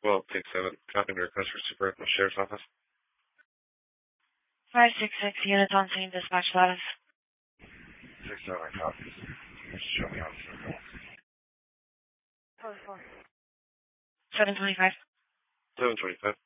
Take 7. Copy the request for super at the sheriff's office. 566 units on scene, dispatch status. 6-7, copy. Show me how to circle. 725. 725.